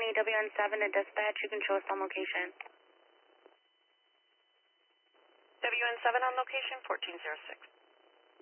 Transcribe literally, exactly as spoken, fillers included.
County, W N seven to dispatch. You can show us on location. W N seven on location, fourteen oh six.